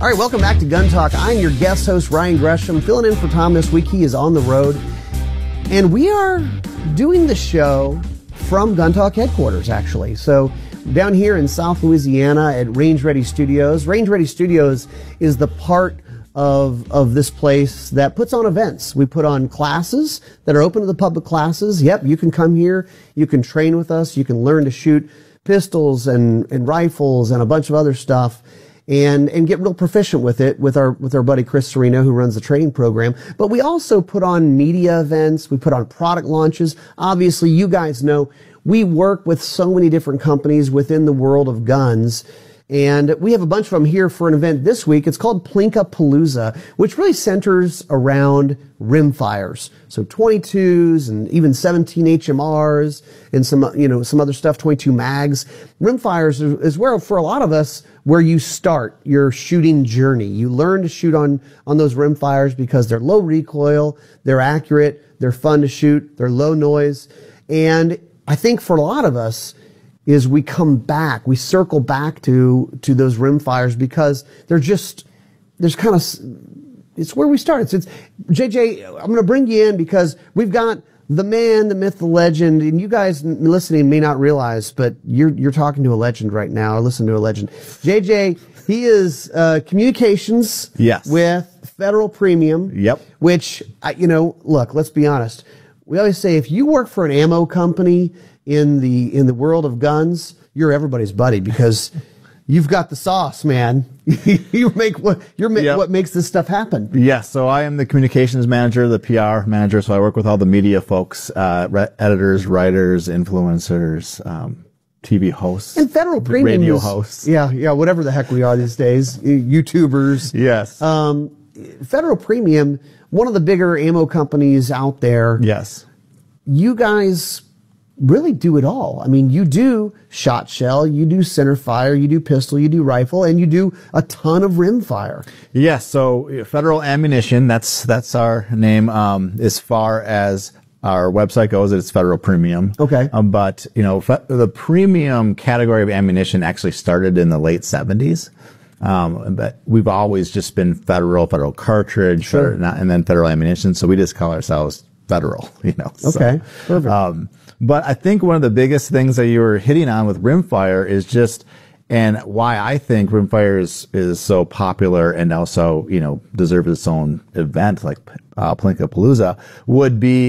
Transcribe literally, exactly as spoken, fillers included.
All right, welcome back to Gun Talk. I'm your guest host, Ryan Gresham, filling in for Tom this week. He is on the road. And we are doing the show from Gun Talk headquarters, actually. So down here in South Louisiana at Range Ready Studios. Range Ready Studios is the part of of this place that puts on events. We put on classes that are open to the public classes. Yep, you can come here. You can train with us. You can learn to shoot pistols and, and rifles and a bunch of other stuff. And, and get real proficient with it with our, with our buddy Chris Serino, who runs the training program. But we also put on media events. We put on product launches. Obviously, you guys know we work with so many different companies within the world of guns. And we have a bunch of them here for an event this week. It's called Plinka-Palooza, which really centers around rimfires. So twenty-twos and even seventeen H M Rs and some, you know, some other stuff, twenty-two mags. Rimfires is where, for a lot of us, where you start your shooting journey. You learn to shoot on, on those rimfires because they're low recoil, they're accurate, they're fun to shoot, they're low noise. And I think for a lot of us, is we come back, we circle back to, to those rimfires because they're just, there's kind of, it's where we start. It's, it's J J, I'm going to bring you in because we've got the man, the myth, the legend, and you guys listening may not realize, but you're, you're talking to a legend right now, or listen to a legend. J J, he is, uh, communications yes. with Federal Premium. Yep. Which, you know, look, let's be honest. We always say if you work for an ammo company, in the in the world of guns, you're everybody's buddy because you've got the sauce, man. you make what you're ma yep. what makes this stuff happen. Yes, so I am the communications manager, the P R manager. So I work with all the media folks, uh, editors, writers, influencers, um, T V hosts, and Federal Premium radio is, hosts. Yeah, yeah, whatever the heck we are these days, YouTubers. Yes. Um, Federal Premium, one of the bigger ammo companies out there. Yes. You guys really do it all. I mean, you do shot shell, you do center fire, you do pistol, you do rifle, and you do a ton of rimfire. Yes. So Federal Ammunition, that's, that's our name. Um, as far as our website goes, it's Federal Premium. Okay. Um, but, you know, the premium category of ammunition actually started in the late seventies. Um, but we've always just been Federal, Federal Cartridge, sure. Federal, and then Federal Ammunition. So we just call ourselves Federal, you know. Okay. So, perfect. Um, But I think one of the biggest things that you were hitting on with rimfire is just, and why I think rimfire is, is so popular and also, you know, deserves its own event like uh, Plinka-Palooza would be